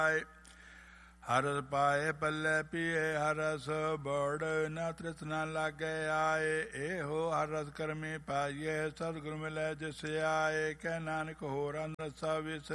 ਹਰ ਰਸ ਪਾਏ ਪੱਲੇ ਪੀਏ ਹਰ ਰਸ ਬੜ ਨਾ ਤ੍ਰਿਸ਼ਨਾ ਲਾਗੇ ਆਏ। ਇਹੋ ਹਰ ਰਸ ਕਰਮੀ ਪਾਈਏ ਸਤਿਗੁਰ ਮਿਲੈ ਜਿਸ ਆਏ। ਕਹਿ ਨਾਨਕ ਹੋਰ ਅੰਨ ਰਸਾ ਵਿਸਰ